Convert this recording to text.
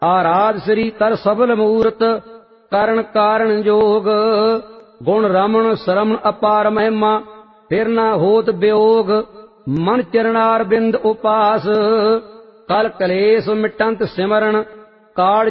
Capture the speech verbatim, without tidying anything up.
आराध श्री कर सबल मूरत करण कारण जोग। गुण रमण श्रमण अपार महिमा फिर न होत वियोग। मन चरणार बिंद उपास कल कलेश मिटंत सिमरण काल